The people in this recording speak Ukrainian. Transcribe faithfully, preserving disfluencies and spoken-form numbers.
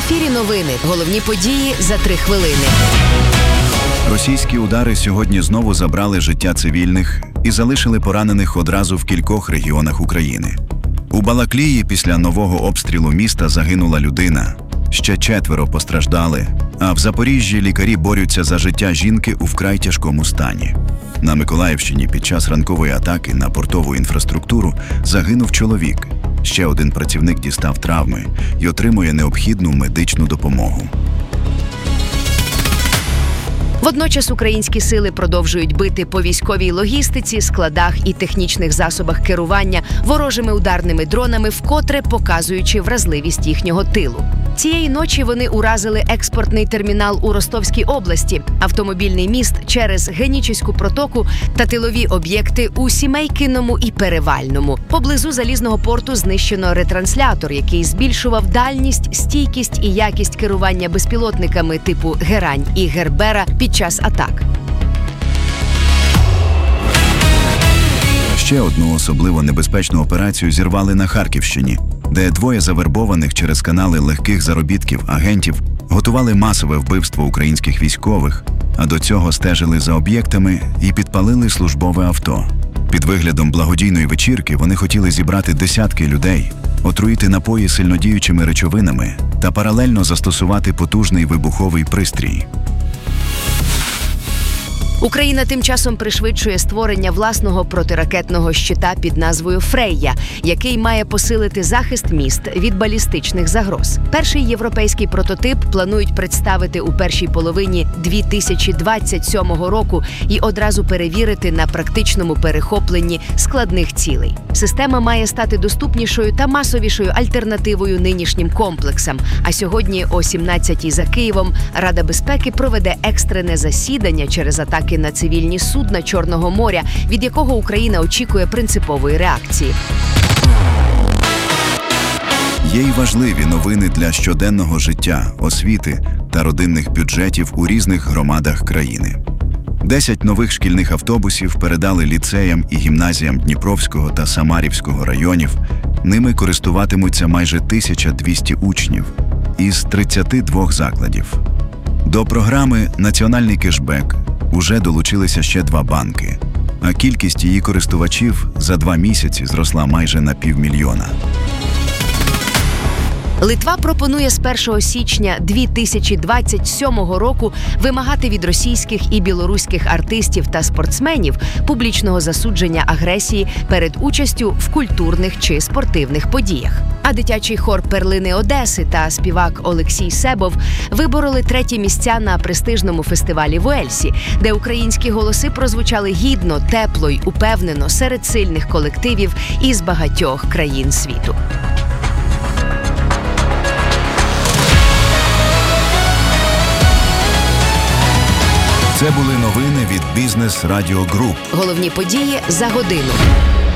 ефірі новини. Головні події за три хвилини. Російські удари сьогодні знову забрали життя цивільних і залишили поранених одразу в кількох регіонах України. У Балаклії після нового обстрілу міста загинула людина. Ще четверо постраждали, а в Запоріжжі лікарі борються за життя жінки у вкрай тяжкому стані. На Миколаївщині під час ранкової атаки на портову інфраструктуру загинув чоловік. Ще один працівник дістав травми і отримує необхідну медичну допомогу. Водночас українські сили продовжують бити по військовій логістиці, складах і технічних засобах керування ворожими ударними дронами, вкотре показуючи вразливість їхнього тилу. Цієї ночі вони уразили експортний термінал у Ростовській області, автомобільний міст через Генічеську протоку та тилові об'єкти у Сімейкиному і Перевальному. Поблизу залізного порту знищено ретранслятор, який збільшував дальність, стійкість і якість керування безпілотниками типу «Герань» і «Гербера» під час атак. Ще одну особливо небезпечну операцію зірвали на Харківщині, де двоє завербованих через канали легких заробітків агентів готували масове вбивство українських військових, а до цього стежили за об'єктами і підпалили службове авто. Під виглядом благодійної вечірки вони хотіли зібрати десятки людей, отруїти напої сильнодіючими речовинами та паралельно застосувати потужний вибуховий пристрій. Україна тим часом пришвидшує створення власного протиракетного щита під назвою «Фрейя», який має посилити захист міст від балістичних загроз. Перший європейський прототип планують представити у першій половині дві тисячі двадцять сьомого року і одразу перевірити на практичному перехопленні складних цілей. Система має стати доступнішою та масовішою альтернативою нинішнім комплексам. А сьогодні о сімнадцятій за Києвом Рада безпеки проведе екстрене засідання через атаки на цивільні судна Чорного моря, від якого Україна очікує принципової реакції. Є й важливі новини для щоденного життя, освіти та родинних бюджетів у різних громадах країни. Десять нових шкільних автобусів передали ліцеям і гімназіям Дніпровського та Самарівського районів. Ними користуватимуться майже тисяча двісті учнів із тридцяти двох закладів. До програми «Національний кешбек» уже долучилися ще два банки, а кількість її користувачів за два місяці зросла майже на півмільйона. Литва пропонує з першого січня дві тисячі двадцять сьомого року вимагати від російських і білоруських артистів та спортсменів публічного засудження агресії перед участю в культурних чи спортивних подіях. А дитячий хор «Перлини Одеси» та співак Олексій Себов вибороли треті місця на престижному фестивалі в Уельсі, де українські голоси прозвучали гідно, тепло й упевнено серед сильних колективів із багатьох країн світу. Це були новини від Бізнес Радіо Груп. Головні події за годину.